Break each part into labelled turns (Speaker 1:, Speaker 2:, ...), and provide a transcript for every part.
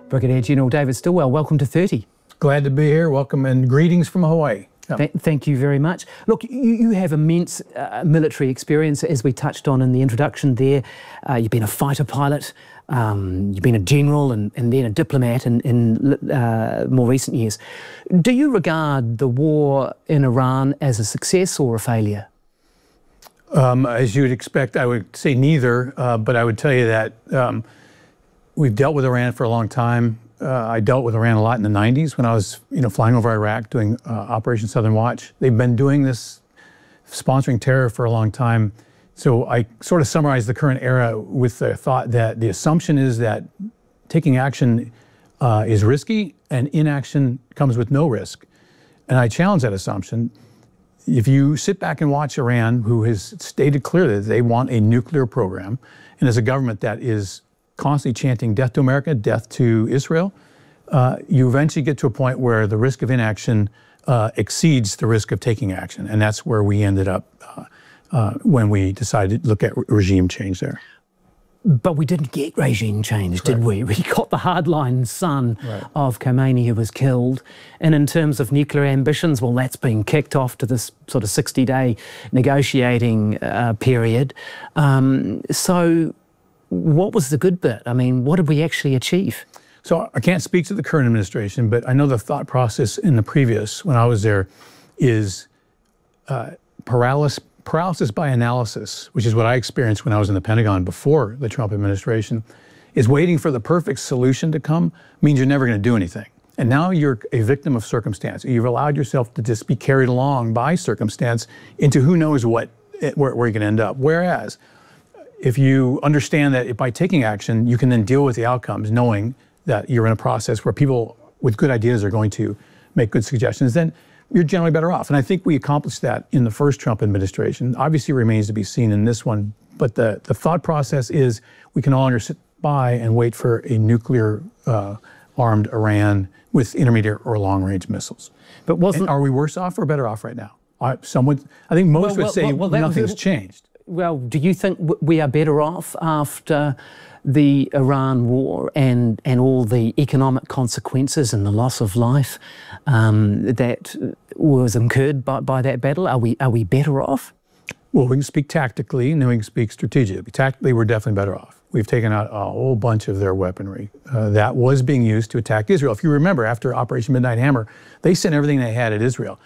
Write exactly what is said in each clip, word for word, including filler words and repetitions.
Speaker 1: Brigadier General David Stilwell, welcome to thirty.
Speaker 2: Glad to be here. Welcome and greetings from Hawaii. Yep.
Speaker 1: Th thank you very much. Look, you, you have immense uh, military experience, as we touched on in the introduction there. Uh, you've been a fighter pilot, um, you've been a general and, and then a diplomat in, in uh, more recent years. Do you regard the war in Iran as a success or a failure?
Speaker 2: Um, as you would expect, I would say neither, uh, but I would tell you that um, we've dealt with Iran for a long time. Uh, I dealt with Iran a lot in the nineties when I was, you know, flying over Iraq doing uh, Operation Southern Watch. They've been doing this, sponsoring terror for a long time. So I sort of summarize the current era with the thought that the assumption is that taking action uh, is risky and inaction comes with no risk. And I challenge that assumption. If you sit back and watch Iran, who has stated clearly that they want a nuclear program, and as a government that is constantly chanting death to America, death to Israel, uh, you eventually get to a point where the risk of inaction uh, exceeds the risk of taking action. And that's where we ended up uh, uh, when we decided to look at re regime change there.
Speaker 1: But we didn't get regime change, did we? We got the hardline son
Speaker 2: right.
Speaker 1: of Khomeini who was killed. And in terms of nuclear ambitions, well, that's been kicked off to this sort of sixty day negotiating uh, period. Um, so what was the good bit? I mean, what did we actually achieve?
Speaker 2: So I can't speak to the current administration, but I know the thought process in the previous, when I was there, is uh, paralysis, paralysis by analysis, which is what I experienced when I was in the Pentagon before the Trump administration, is waiting for the perfect solution to come means you're never going to do anything. And now you're a victim of circumstance. You've allowed yourself to just be carried along by circumstance into who knows what, where, where you're going to end up. Whereas, if you understand that by taking action, you can then deal with the outcomes, knowing that you're in a process where people with good ideas are going to make good suggestions, then you're generally better off. And I think we accomplished that in the first Trump administration. Obviously remains to be seen in this one, but the, the thought process is we can no longer sit by and wait for a nuclear uh, armed Iran with intermediate or long-range missiles. But wasn't and are we worse off or better off right now? I, some would, I think most
Speaker 1: well,
Speaker 2: would
Speaker 1: well,
Speaker 2: say
Speaker 1: well, well,
Speaker 2: nothing's changed.
Speaker 1: Well, do you think we are better off after the Iran war and, and all the economic consequences and the loss of life um, that was incurred by, by that battle? Are we, are we better off?
Speaker 2: Well, we can speak tactically and then we can speak strategically. Tactically, we're definitely better off. We've taken out a whole bunch of their weaponry uh, that was being used to attack Israel. If you remember, after Operation Midnight Hammer, they sent everything they had at Israel.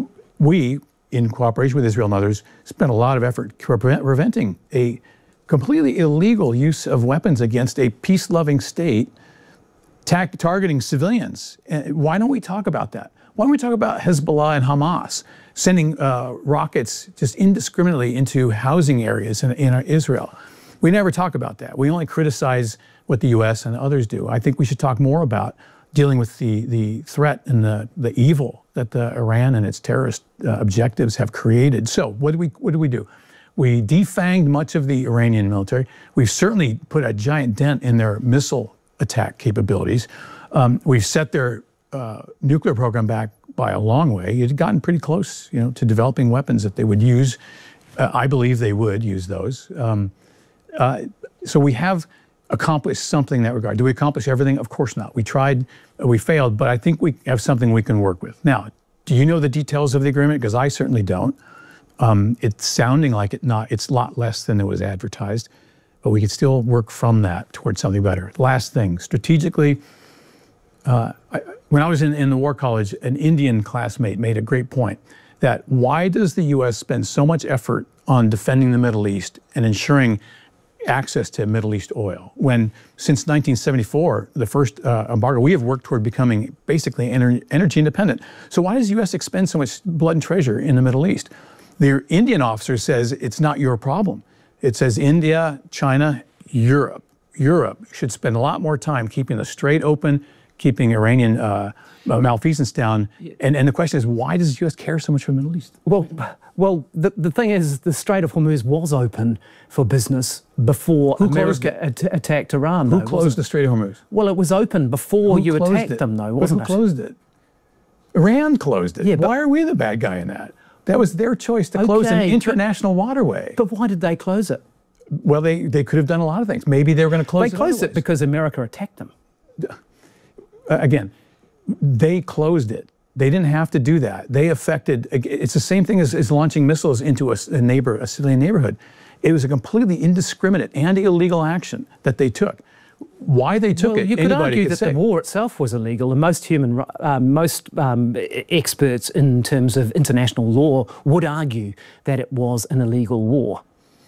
Speaker 2: We, in cooperation with Israel and others, spent a lot of effort prevent, preventing a completely illegal use of weapons against a peace-loving state targeting civilians. And why don't we talk about that? Why don't we talk about Hezbollah and Hamas sending uh, rockets just indiscriminately into housing areas in, in Israel? We never talk about that. We only criticize what the U S and others do. I think we should talk more about dealing with the, the threat and the, the evil that the Iran and its terrorist uh, objectives have created. So what do we, what do we do? We defanged much of the Iranian military. We've certainly put a giant dent in their missile attack capabilities. Um, we've set their uh, nuclear program back by a long way. It had gotten pretty close, you know, to developing weapons that they would use. Uh, I believe they would use those. Um, uh, so we have accomplished something in that regard. Do we accomplish everything? Of course not. We tried, we failed, but I think we have something we can work with. Now, do you know the details of the agreement? Because I certainly don't. Um, it's sounding like it not, it's a lot less than it was advertised, but we could still work from that towards something better. Last thing, strategically, uh, I, when I was in, in the War College, an Indian classmate made a great point that why does the U S spend so much effort on defending the Middle East and ensuring access to Middle East oil, when since nineteen seventy-four, the first uh, embargo, we have worked toward becoming basically ener energy independent. So why does the U S expend so much blood and treasure in the Middle East? The Indian officer says it's not your problem. It says India, China, Europe. Europe should spend a lot more time keeping the Strait open, keeping Iranian uh, malfeasance down. And, and the question is, why does the U S care so much for the Middle East?
Speaker 1: Well, well, the, the thing is, the Strait of Hormuz was open for business before
Speaker 2: Who
Speaker 1: America at attacked Iran.
Speaker 2: Who
Speaker 1: though,
Speaker 2: closed the Strait of Hormuz?
Speaker 1: Well, it was open before
Speaker 2: Who
Speaker 1: you
Speaker 2: closed
Speaker 1: attacked
Speaker 2: it?
Speaker 1: them, though,
Speaker 2: But
Speaker 1: wasn't
Speaker 2: who
Speaker 1: it?
Speaker 2: closed it? Iran closed it.
Speaker 1: Yeah, but-
Speaker 2: why are we the bad guy in that? That was their choice to close an
Speaker 1: Okay, but-
Speaker 2: international waterway.
Speaker 1: But why did they close it?
Speaker 2: Well, they, they could have done a lot of things. Maybe they were going to close
Speaker 1: They
Speaker 2: it
Speaker 1: closed it
Speaker 2: otherwise.
Speaker 1: because America attacked them.
Speaker 2: uh, again, they closed it. They didn't have to do that. They affected, it's the same thing as, as launching missiles into a, a neighbor, a civilian neighborhood. It was a completely indiscriminate and illegal action that they took. Why they took
Speaker 1: well,
Speaker 2: it,
Speaker 1: you could
Speaker 2: anybody
Speaker 1: argue
Speaker 2: could
Speaker 1: that
Speaker 2: say.
Speaker 1: the war itself was illegal, and most human, uh, most um, experts in terms of international law would argue that it was an illegal war.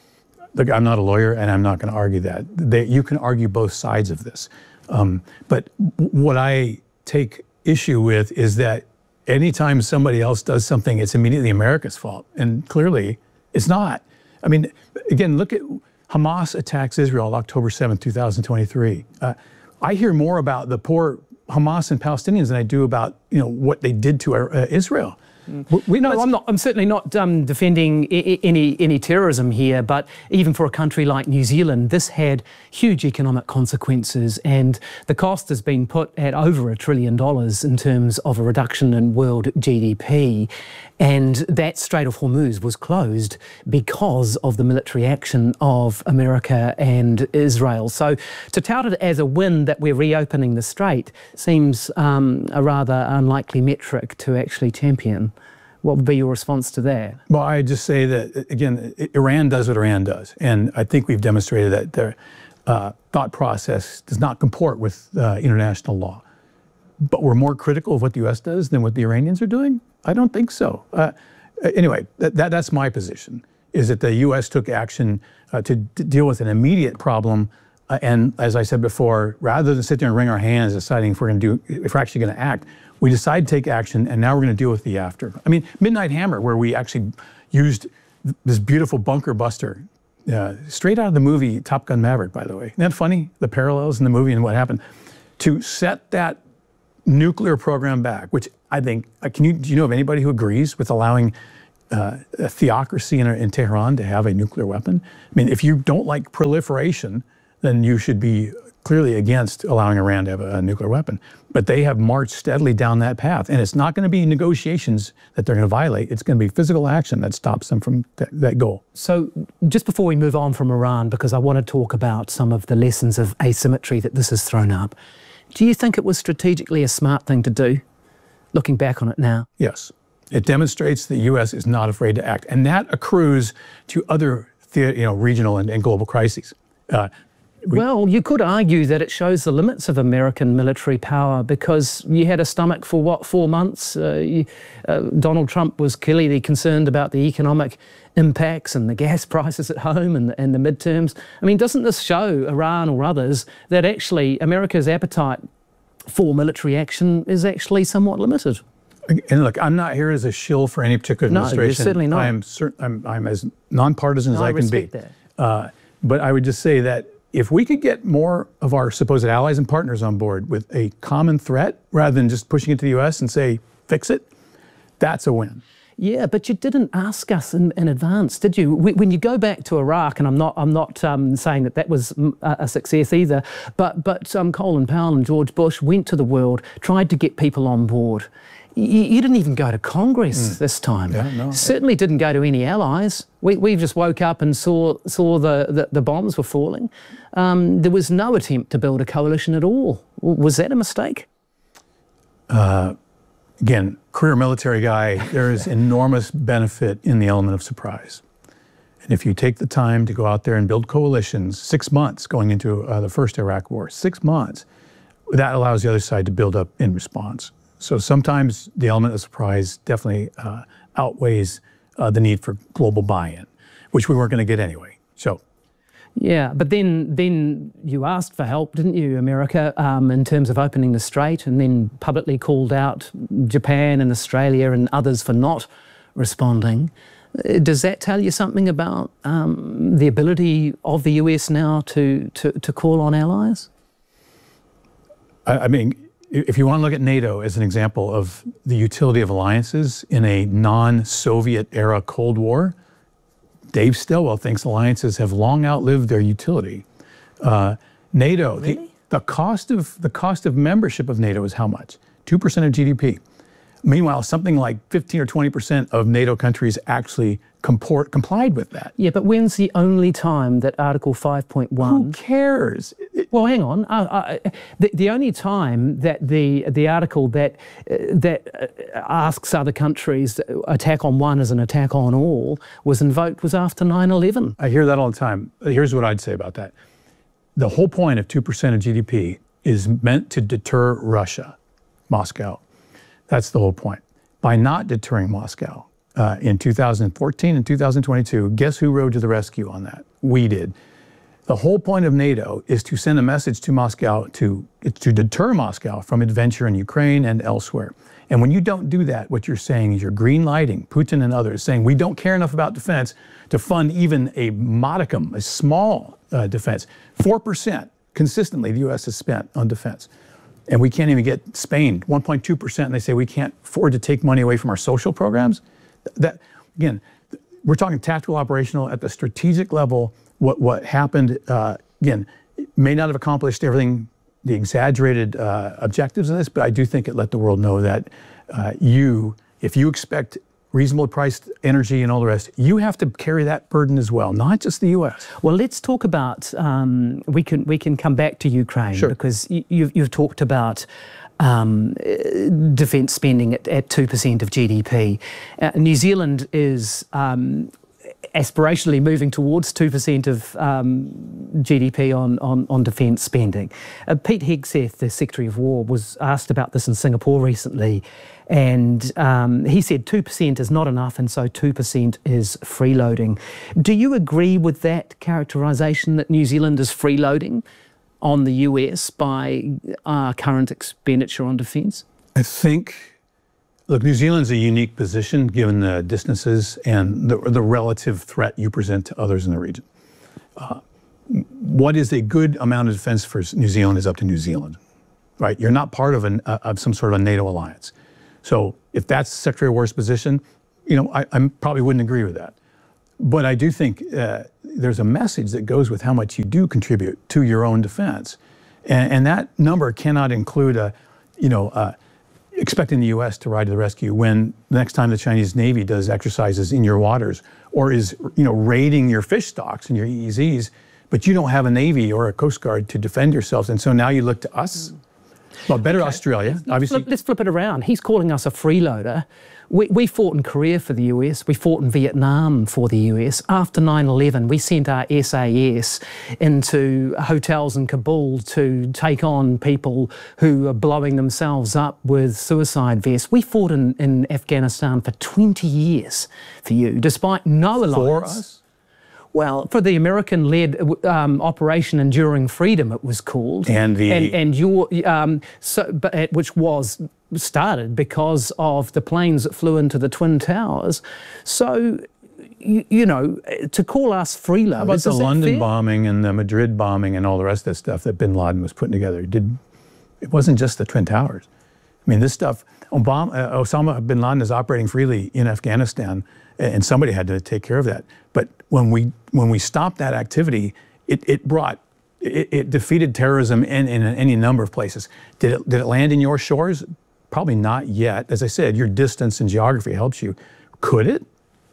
Speaker 2: Look, I'm not a lawyer, and I'm not going to argue that. They, you can argue both sides of this. Um, but what I take issue with is that anytime somebody else does something, it's immediately America's fault. And clearly, it's not. I mean, again, look at Hamas attacks Israel October seventh, two thousand twenty-three. Uh, I hear more about the poor Hamas and Palestinians than I do about, you know, what they did to uh, Israel.
Speaker 1: Mm. We know, I'm not. I'm certainly not um, defending I- any any terrorism here, but even for a country like New Zealand, this had huge economic consequences, and the cost has been put at over a trillion dollars in terms of a reduction in world G D P, and that Strait of Hormuz was closed because of the military action of America and Israel. So to tout it as a win that we're reopening the strait seems um, a rather unlikely metric to actually champion. What would be your response to that?
Speaker 2: Well, I just say that, again, Iran does what Iran does. And I think we've demonstrated that their uh, thought process does not comport with uh, international law. But we're more critical of what the U S does than what the Iranians are doing? I don't think so. Uh, anyway, that, that, that's my position, is that the U S took action uh, to, to deal with an immediate problem. Uh, and as I said before, rather than sit there and wring our hands deciding if we're going to do, if we're actually going to act, we decided to take action, and now we're going to deal with the after. I mean, Midnight Hammer, where we actually used this beautiful bunker buster, uh, straight out of the movie Top Gun Maverick, by the way. Isn't that funny, the parallels in the movie and what happened? To set that nuclear program back, which I think, uh, can you, do you know of anybody who agrees with allowing uh, a theocracy in, in Tehran to have a nuclear weapon? I mean, if you don't like proliferation, then you should be clearly against allowing Iran to have a, a nuclear weapon. But they have marched steadily down that path. And it's not going to be negotiations that they're going to violate. It's going to be physical action that stops them from th- that goal.
Speaker 1: So just before we move on from Iran, because I want to talk about some of the lessons of asymmetry that this has thrown up, do you think it was strategically a smart thing to do, looking back on it now?
Speaker 2: Yes. It demonstrates the U S is not afraid to act. And that accrues to other the, you know, regional and, and global crises. Uh, We,
Speaker 1: well, you could argue that it shows the limits of American military power, because you had a stomach for, what, four months? Uh, you, uh, Donald Trump was clearly concerned about the economic impacts and the gas prices at home and the, and the midterms. I mean, doesn't this show Iran or others that actually America's appetite for military action is actually somewhat limited?
Speaker 2: And look, I'm not here as a shill for any particular administration.
Speaker 1: No, you're certainly not.
Speaker 2: I'm, cert- I'm, I'm as nonpartisan as
Speaker 1: no,
Speaker 2: I,
Speaker 1: I
Speaker 2: can be.
Speaker 1: That.
Speaker 2: Uh, but I would just say that if we could get more of our supposed allies and partners on board with a common threat, rather than just pushing it to the U S and say, fix it, that's a win.
Speaker 1: Yeah, but you didn't ask us in, in advance, did you? When you go back to Iraq, and I'm not, I'm not um, saying that that was a success either, but but um, Colin Powell and George Bush went to the world, tried to get people on board. You, you didn't even go to Congress mm. this time.
Speaker 2: Yeah, no.
Speaker 1: Certainly didn't go to any allies. We we just woke up and saw saw the the, the bombs were falling. Um, there was no attempt to build a coalition at all. Was that a mistake?
Speaker 2: Uh, Again, career military guy, there is enormous benefit in the element of surprise. And if you take the time to go out there and build coalitions, six months going into uh, the first Iraq war, six months, that allows the other side to build up in response. So sometimes the element of surprise definitely uh, outweighs uh, the need for global buy-in, which we weren't going to get anyway. So.
Speaker 1: Yeah, but then then you asked for help, didn't you, America, um, in terms of opening the strait, and then publicly called out Japan and Australia and others for not responding. Does that tell you something about um, the ability of the U S now to, to, to call on allies?
Speaker 2: I, I mean, if you want to look at NATO as an example of the utility of alliances in a non-Soviet era Cold War, Dave Stilwell thinks alliances have long outlived their utility. Uh, NATO,
Speaker 1: really?
Speaker 2: the, the cost of the cost of membership of NATO is how much? Two percent of G D P. Meanwhile, something like fifteen or twenty percent of NATO countries actually comport, complied with that.
Speaker 1: Yeah, but when's the only time that Article five point one...
Speaker 2: Who cares?
Speaker 1: Well, hang on. Uh, uh, the, the only time that the the article that uh, that uh, asks other countries attack on one is an attack on all was invoked was after nine eleven.
Speaker 2: I hear that all the time. Here's what I'd say about that. The whole point of two percent of G D P is meant to deter Russia, Moscow. That's the whole point. By not deterring Moscow uh, in two thousand fourteen and two thousand twenty-two, guess who rode to the rescue on that? We did. The whole point of NATO is to send a message to Moscow to, to deter Moscow from adventure in Ukraine and elsewhere. And when you don't do that, what you're saying is you're green lighting Putin and others, saying we don't care enough about defense to fund even a modicum, a small uh, defense. four percent consistently the U S has spent on defense. And we can't even get Spain, one point two percent, and they say we can't afford to take money away from our social programs. That, again, we're talking tactical, operational, at the strategic level. What, what happened, uh, again, may not have accomplished everything, the exaggerated uh, objectives of this, but I do think it let the world know that uh, you, if you expect reasonably priced energy and all the rest, you have to carry that burden as well, not just the U S.
Speaker 1: Well, let's talk about, um, we can we can come back to Ukraine,
Speaker 2: sure.
Speaker 1: because you, you've, you've talked about um, defence spending at, at two percent of G D P. Uh, New Zealand is um, aspirationally moving towards two percent of um, G D P on, on, on defence spending. Uh, Pete Hegseth, the Secretary of War, was asked about this in Singapore recently, and um, he said two percent is not enough, and so two percent is freeloading. Do you agree with that characterisation, that New Zealand is freeloading on the U S by our current expenditure on defence?
Speaker 2: I think... Look, New Zealand's a unique position given the distances and the, the relative threat you present to others in the region. Uh, what is a good amount of defense for New Zealand is up to New Zealand, right? You're not part of, an, uh, of some sort of a NATO alliance. So if that's Secretary of War's position, you know, I, I probably wouldn't agree with that. But I do think uh, there's a message that goes with how much you do contribute to your own defense. And, and that number cannot include a, you know, uh, expecting the U S to ride to the rescue when the next time the Chinese Navy does exercises in your waters or is, you know, raiding your fish stocks and your E E Zs, but you don't have a Navy or a Coast Guard to defend yourselves. And so now you look to us. Well, better okay. Australia,
Speaker 1: let's
Speaker 2: obviously.
Speaker 1: Flip, let's flip it around. He's calling us a freeloader. We, we fought in Korea for the U S. We fought in Vietnam for the U S. After nine eleven, we sent our S A S into hotels in Kabul to take on people who are blowing themselves up with suicide vests. We fought in, in Afghanistan for twenty years for you, despite no alliance.
Speaker 2: For us?
Speaker 1: Well, for the American-led um, Operation Enduring Freedom, it was called,
Speaker 2: and the
Speaker 1: and, and your um, so, but which was started because of the planes that flew into the Twin Towers. So, you, you know, to call us freeloaders.
Speaker 2: How about the London
Speaker 1: fair?
Speaker 2: bombing and the Madrid bombing and all the rest of that stuff that Bin Laden was putting together? Did it wasn't just the Twin Towers. I mean, this stuff. Obama, uh, Osama bin Laden is operating freely in Afghanistan, and somebody had to take care of that. But when we when we stopped that activity, it, it brought it, it defeated terrorism in, in any number of places. Did it did it land in your shores? Probably not yet. As I said, your distance and geography helps you. Could it?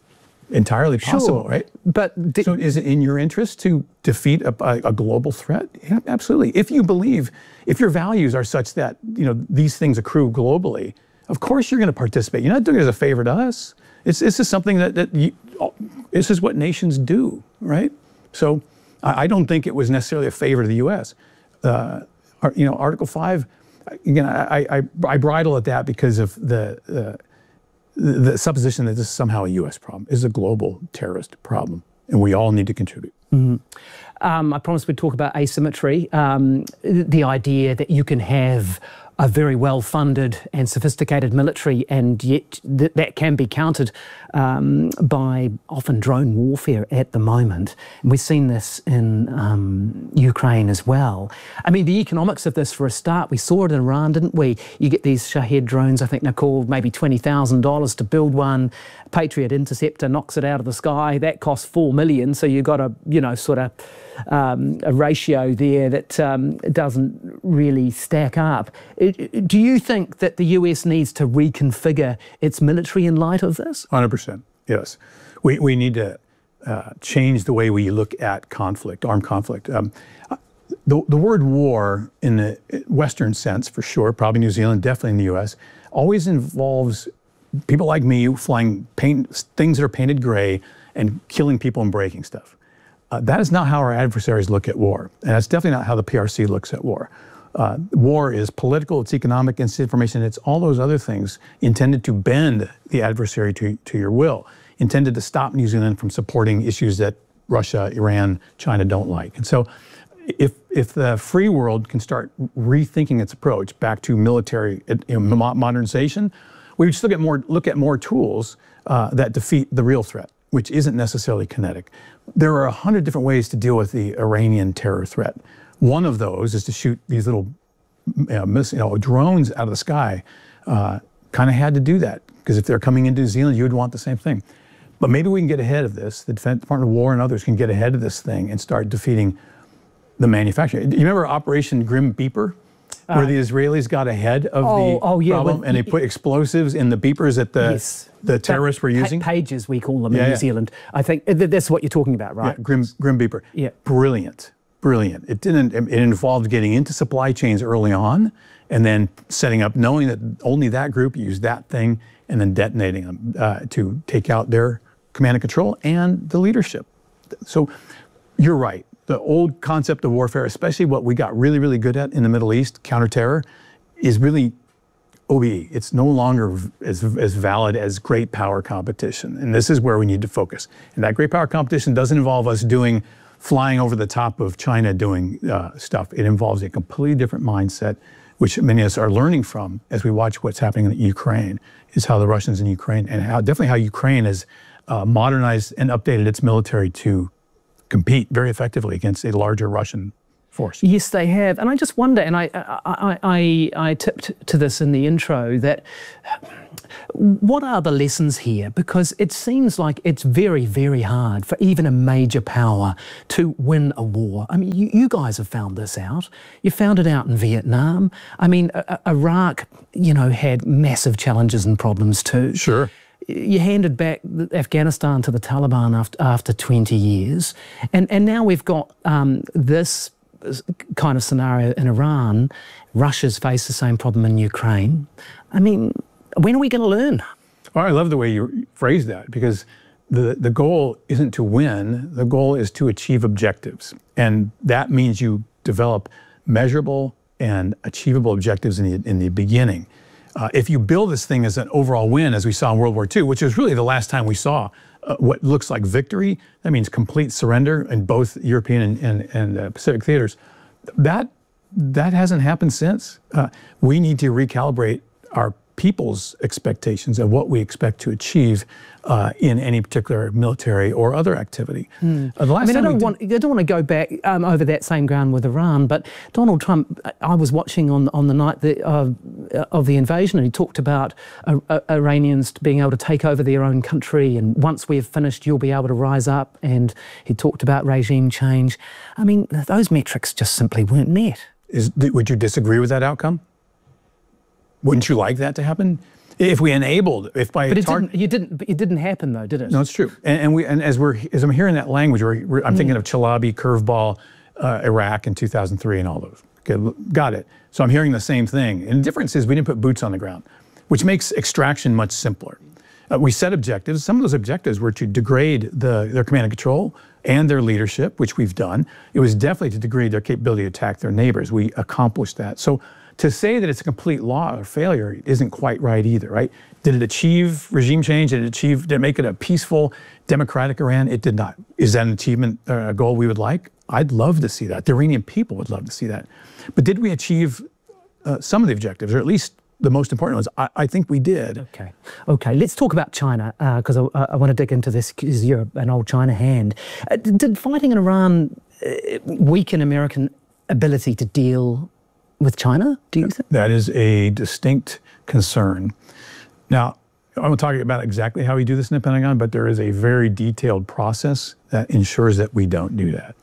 Speaker 2: Entirely possible,
Speaker 1: sure.
Speaker 2: right?
Speaker 1: But
Speaker 2: so is it in your interest to defeat a, a, a global threat? Yeah, absolutely. If you believe, if your values are such that, you know, these things accrue globally, of course you're going to participate. You're not doing it as a favor to us. It's, this is something that, that you, this is what nations do, right? So I, I don't think it was necessarily a favor to the U S. Uh, you know, Article five, again, I, I, I bridle at that because of the, uh, the, the supposition that this is somehow a U S problem. It's a global terrorist problem, and we all need to contribute.
Speaker 1: Mm-hmm. um, I promised we'd talk about asymmetry, um, the idea that you can have a very well-funded and sophisticated military, and yet th that can be countered um, by often drone warfare at the moment. And we've seen this in um, Ukraine as well. I mean, the economics of this, for a start, we saw it in Iran, didn't we? You get these Shahed drones, I think they're called maybe twenty thousand dollars to build one. Patriot Interceptor knocks it out of the sky. That costs four million dollars, so you've got a, you know, sort of um, a ratio there that um, doesn't really stack up. Do you think that the U S needs to reconfigure its military in light of this?
Speaker 2: one hundred percent, yes. We, we need to uh, change the way we look at conflict, armed conflict. Um, the, the word war in the Western sense, for sure, probably New Zealand, definitely in the U S, always involves people like me flying paint, things that are painted gray and killing people and breaking stuff. Uh, that is not how our adversaries look at war. And that's definitely not how the P R C looks at war. Uh, war is political, it's economic, it's information, it's all those other things intended to bend the adversary to, to your will, intended to stop New Zealand from supporting issues that Russia, Iran, China don't like. And so if, if the free world can start rethinking its approach back to military you know, modernization, we would still get more, look at more tools uh, that defeat the real threat, which isn't necessarily kinetic. There are a hundred different ways to deal with the Iranian terror threat. One of those is to shoot these little you know, miss, you know, drones out of the sky. Uh, kind of had to do that, because if they're coming into New Zealand, you would want the same thing. But maybe we can get ahead of this. The Defense Department of War and others can get ahead of this thing and start defeating the manufacturer. You remember Operation Grim Beeper? Where uh, the Israelis got ahead of
Speaker 1: oh,
Speaker 2: the
Speaker 1: oh, yeah,
Speaker 2: problem,
Speaker 1: well,
Speaker 2: and they put explosives in the beepers that the
Speaker 1: yes,
Speaker 2: the terrorists were using.
Speaker 1: Pages, we call them
Speaker 2: yeah,
Speaker 1: in New
Speaker 2: yeah.
Speaker 1: Zealand. I think that's what you're talking about, right?
Speaker 2: Yeah, Grim, Grim Beeper.
Speaker 1: Yeah,
Speaker 2: brilliant, brilliant. It didn't. It involved getting into supply chains early on, and then setting up, knowing that only that group used that thing, and then detonating them uh, to take out their command and control and the leadership. So, you're right. The old concept of warfare, especially what we got really, really good at in the Middle East, counterterror, is really O B E. It's no longer as, as valid as great power competition. And this is where we need to focus. And that great power competition doesn't involve us doing, flying over the top of China doing uh, stuff. It involves a completely different mindset, which many of us are learning from as we watch what's happening in Ukraine, is how the Russians in Ukraine, and how definitely how Ukraine has uh, modernized and updated its military to compete very effectively against a larger Russian force.
Speaker 1: Yes, they have. And I just wonder, and I, I, I, I tipped to this in the intro, that what are the lessons here? Because it seems like it's very, very hard for even a major power to win a war. I mean, you, you guys have found this out. You found it out in Vietnam. I mean, uh, Iraq, you know, had massive challenges and problems too.
Speaker 2: Sure.
Speaker 1: You handed back Afghanistan to the Taliban after, after twenty years. And, and now we've got um, this kind of scenario in Iran. Russia's faced the same problem in Ukraine. I mean, when are we going to learn?
Speaker 2: Well, I love the way you phrase that, because the, the goal isn't to win. The goal is to achieve objectives. And that means you develop measurable and achievable objectives in the, in the beginning. Uh, if you build this thing as an overall win, as we saw in World War Two, which is really the last time we saw uh, what looks like victory, that means complete surrender in both European and, and, and uh, Pacific theaters, that, that hasn't happened since. Uh, we need to recalibrate our people's expectations of what we expect to achieve uh, in any particular military or other activity.
Speaker 1: Mm. Uh, the last I mean, I don't, want, I don't want to go back um, over that same ground with Iran, but Donald Trump, I was watching on, on the night the, uh, of the invasion, and he talked about uh, uh, Iranians being able to take over their own country, and once we've finished, you'll be able to rise up, and he talked about regime change. I mean, those metrics just simply weren't met.
Speaker 2: Is, would you disagree with that outcome? Wouldn't you like that to happen? If we enabled, if by
Speaker 1: but it didn't, you didn't, but it didn't happen though, did it?
Speaker 2: No, it's true. And, and we, and as we're, as I'm hearing that language, we're, we're, I'm mm. thinking of Chalabi, curveball, uh, Iraq in two thousand three, and all those. Okay, got it. So I'm hearing the same thing. And the difference is we didn't put boots on the ground, which makes extraction much simpler. Uh, we set objectives. Some of those objectives were to degrade the, their command and control and their leadership, which we've done. It was definitely to degrade their capability to attack their neighbors. We accomplished that. So to say that it's a complete law or failure isn't quite right either, right? Did it achieve regime change? Did it achieve, did it make it a peaceful, democratic Iran? It did not. Is that an achievement, uh, a goal we would like? I'd love to see that. The Iranian people would love to see that. But did we achieve uh, some of the objectives, or at least the most important ones? I, I think we did.
Speaker 1: Okay, okay. Let's talk about China, because uh, I, I want to dig into this, because you're an old China hand. Uh, did fighting in Iran uh, weaken American ability to deal with China, do you think?
Speaker 2: That is a distinct concern. Now, I won't talk about exactly how we do this in the Pentagon, but there is a very detailed process that ensures that we don't do that.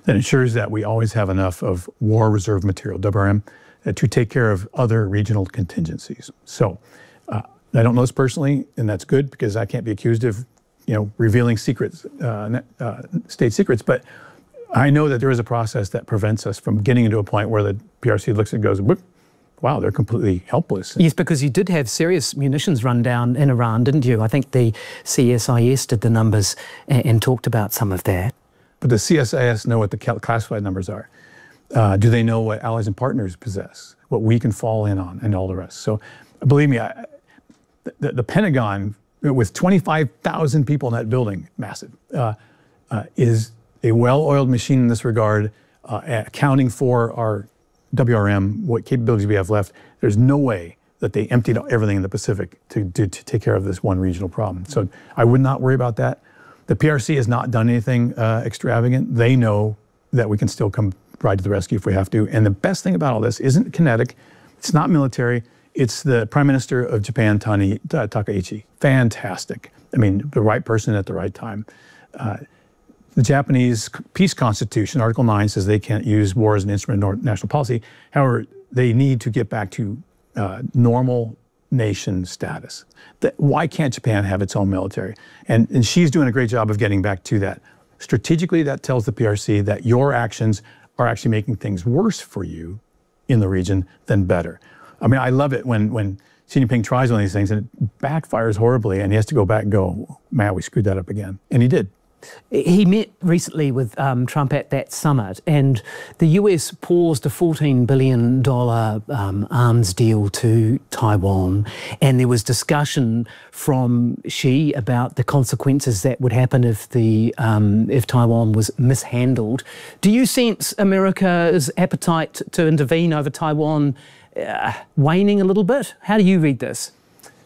Speaker 2: that ensures that we always have enough of war reserve material, W R M, uh, to take care of other regional contingencies. So uh, I don't know this personally, and that's good because I can't be accused of, you know, revealing secrets, uh, uh, state secrets, but I know that there is a process that prevents us from getting into a point where the P R C looks and goes, whoop, wow, they're completely helpless.
Speaker 1: Yes, because you did have serious munitions run down in Iran, didn't you? I think the C S I S did the numbers and, and talked about some of that.
Speaker 2: But the C S I S know what the classified numbers are. Uh, do they know what allies and partners possess, what we can fall in on, and all the rest? So believe me, I, the, the Pentagon, with twenty-five thousand people in that building, massive, uh, uh, is a well-oiled machine in this regard, uh, accounting for our W R M, what capabilities we have left. There's no way that they emptied out everything in the Pacific to, to, to take care of this one regional problem. So I would not worry about that. The P R C has not done anything uh, extravagant. They know that we can still come ride to the rescue if we have to. And the best thing about all this isn't kinetic, it's not military, it's the Prime Minister of Japan, Tani, uh, Takaichi. Fantastic. I mean, the right person at the right time. Uh, The Japanese peace constitution, Article nine, says they can't use war as an instrument of national policy. However, they need to get back to uh, normal nation status. That, why can't Japan have its own military? And, and she's doing a great job of getting back to that. Strategically, that tells the P R C that your actions are actually making things worse for you in the region than better. I mean, I love it when, when Xi Jinping tries one of these things and it backfires horribly and he has to go back and go, man, we screwed that up again. And he did.
Speaker 1: He met recently with um, Trump at that summit, and the U S paused a fourteen billion dollars um, arms deal to Taiwan, and there was discussion from Xi about the consequences that would happen if the um, if Taiwan was mishandled. Do you sense America's appetite to intervene over Taiwan uh, waning a little bit? How do you read this?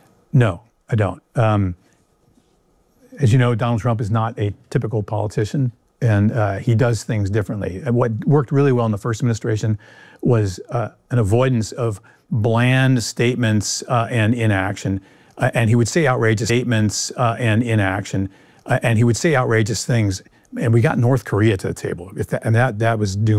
Speaker 2: No, I don't. Um, As you know, Donald Trump is not a typical politician, and uh, he does things differently. And what worked really well in the first administration was uh, an avoidance of bland statements uh, and inaction. Uh, and he would say outrageous statements uh, and inaction, uh, and he would say outrageous things. And we got North Korea to the table, if that, and that, that was doomed.